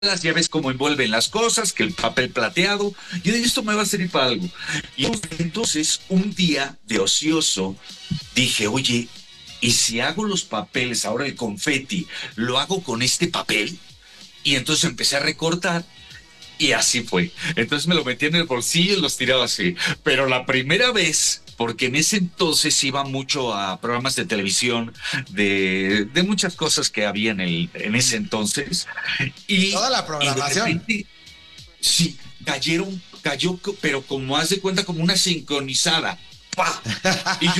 ya ves cómo envuelven las cosas, que el papel plateado. Yo dije, esto me va a servir para algo. Y entonces, un día de ocioso, dije, oye, ¿y si hago los papeles, ahora el confeti, lo hago con este papel? Y entonces empecé a recortar y así fue. Entonces me lo metía en el bolsillo y los tiraba así. Pero la primera vez, porque en ese entonces iba mucho a programas de televisión, de muchas cosas que había en ese entonces, Toda la y de programación. repente, sí, cayó, pero como haz de cuenta, como una sincronizada. ¡Pah! Y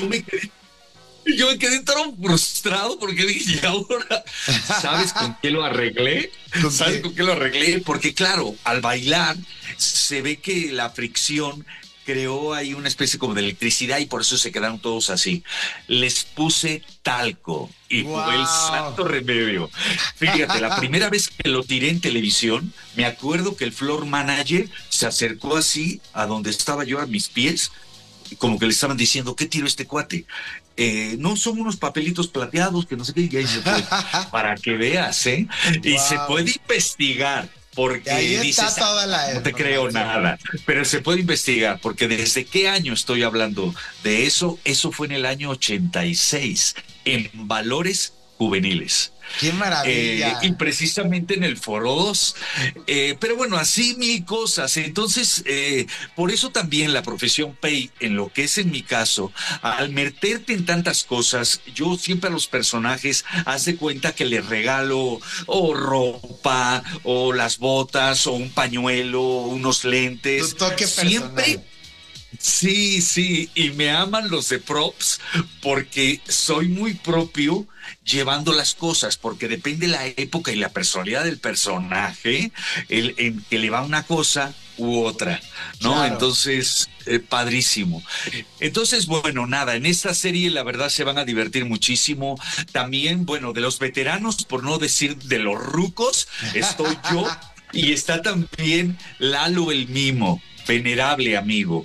yo me quedé tan frustrado porque dije, ¿y ahora sabes con qué lo arreglé? ¿Con ¿Sabes qué? con qué lo arreglé? Porque claro, al bailar se ve que la fricción creó ahí una especie como de electricidad y por eso se quedaron todos así. Les puse talco y fue el ¡Wow! santo remedio. Fíjate, la primera vez que lo tiré en televisión, me acuerdo que el floor manager se acercó así a donde estaba yo a mis pies como que le estaban diciendo, ¿qué tiró este cuate? No son unos papelitos plateados que no sé qué, y ahí se pues, para que veas, ¿eh? Y se ¡Wow! puede investigar, Y ahí porque está dices, ah, toda la no te creo información. nada, pero se puede investigar, porque desde qué año estoy hablando de eso, eso fue en el año 86, en valores juveniles. ¡Qué Y maravilla! precisamente en el Foro 2. Pero bueno, así mil cosas. Entonces, por eso también la profesión Pay, en lo que es en mi caso, al meterte en tantas cosas, yo siempre a los personajes, haz de cuenta que les regalo o ropa, o las botas, o un pañuelo, o unos Tu lentes, toque personal. siempre. Sí, sí, y me aman los de props porque soy muy propio llevando las cosas, porque depende la época y la personalidad del personaje, en que le va una cosa u otra, ¿no? Claro. Entonces, padrísimo. Entonces, bueno, nada, en esta serie la verdad se van a divertir muchísimo. También, bueno, de los veteranos, por no decir de los rucos, estoy yo y está también Lalo el Mimo. Venerable amigo.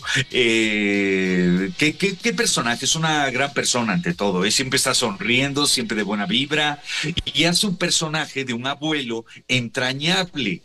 ¿Qué personaje? Es una gran persona ante todo. Siempre está sonriendo, siempre de buena vibra y hace un personaje de un abuelo entrañable.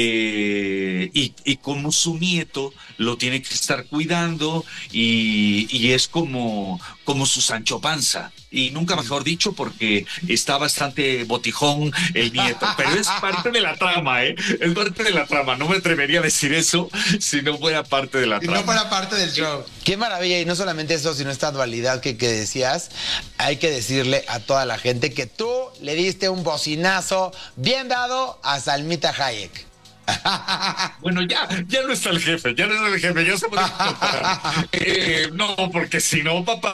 Y como su nieto lo tiene que estar cuidando y es como su Sancho Panza. Y nunca mejor dicho, porque está bastante botijón el nieto. Pero es parte de la trama, ¿eh? Es parte de la trama. No me atrevería a decir eso si no fuera parte de la Y no trama. fuera parte del show. Qué maravilla, y no solamente eso, sino esta dualidad que decías, hay que decirle a toda la gente que tú le diste un bocinazo bien dado a Salmita Hayek. Bueno, ya no está el jefe, ya no está el jefe, ya se puede contar. No, porque si no, papá,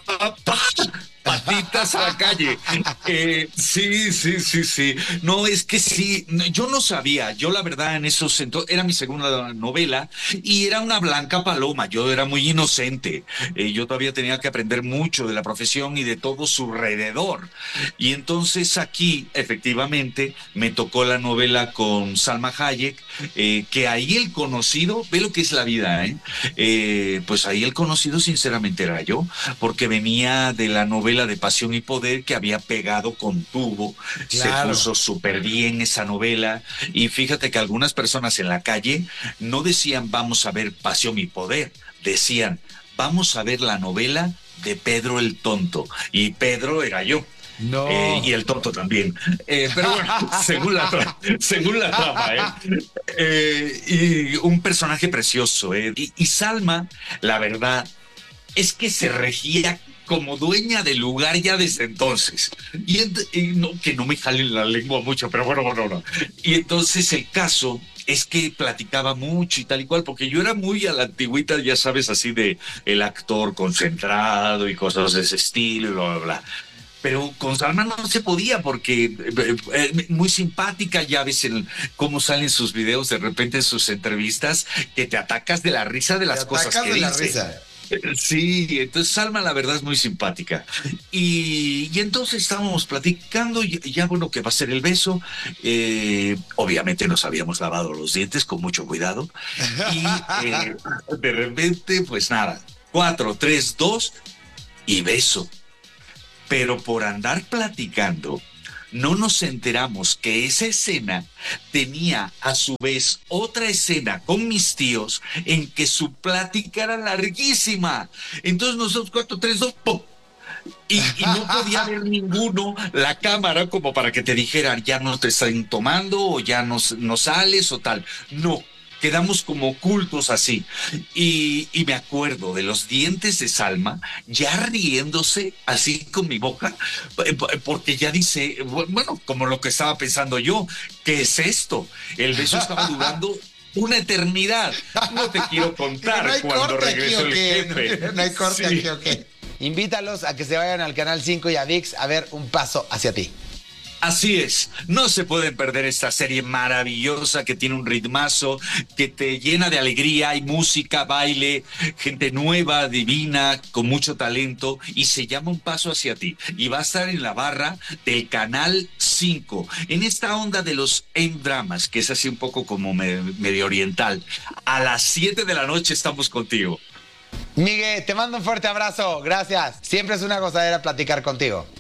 patitas a la calle. Sí, sí, sí, sí. No, es que sí, yo no sabía, yo la verdad en esos entonces, era mi segunda novela y era una blanca paloma, yo era muy inocente, yo todavía tenía que aprender mucho de la profesión y de todo su alrededor. Y entonces aquí, efectivamente, me tocó la novela con Salma Hayek, que ahí el conocido, ve lo que es la vida, ¿eh? Pues ahí el conocido sinceramente era yo, porque venía de la novela de Pasión y Poder que había pegado con tubo, se Claro. puso súper bien esa novela y fíjate que algunas personas en la calle no decían vamos a ver Pasión y Poder, decían vamos a ver la novela de Pedro el Tonto y Pedro era yo. Y No. el tonto también. Pero bueno, según la trama, ¿eh? Y un personaje precioso, ¿eh? Y Salma, la verdad, es que se regía como dueña del lugar ya desde entonces. Y no, que no me jale la lengua mucho, pero bueno, bueno, no. Y entonces el caso es que platicaba mucho y tal y cual, porque yo era muy a la antigüita, ya sabes, así de el actor concentrado y cosas de ese estilo, y bla, bla, bla. Pero con Salma no se podía porque muy simpática, ya ves cómo salen sus videos de repente en sus entrevistas, que te atacas de la risa de Te las cosas atacas que de la dice. risa. Sí, entonces Salma la verdad es muy simpática. Y entonces estábamos platicando y ya bueno que va a ser el beso. Obviamente nos habíamos lavado los dientes con mucho cuidado. Y de repente, pues nada, cuatro, tres, dos y beso. Pero por andar platicando, no nos enteramos que esa escena tenía a su vez otra escena con mis tíos en que su plática era larguísima. Entonces nosotros, 4, 3, 2, ¡pum! Y no podía ver ninguno la cámara como para que te dijeran, ya no te están tomando o ya no sales o tal. No, quedamos como ocultos así. Y me acuerdo de los dientes de Salma ya riéndose así con mi boca, porque ya dice, bueno, como lo que estaba pensando yo, ¿qué es esto? El beso estaba durando una eternidad. No te quiero contar no hay cuando corte aquí, regresó ¿o el qué? jefe. No hay corte Sí. aquí, ¿o qué? Invítalos a que se vayan al Canal 5 y a ViX a ver Un Paso Hacia Ti. Así es, no se pueden perder esta serie maravillosa que tiene un ritmazo, que te llena de alegría, hay música, baile, gente nueva, divina, con mucho talento, y se llama Un Paso Hacia Ti. Y va a estar en la barra del Canal 5, en esta onda de los M-dramas, que es así un poco como medio oriental. A las 7 de la noche estamos contigo. Miguel, te mando un fuerte abrazo. Gracias. Siempre es una gozadera platicar contigo.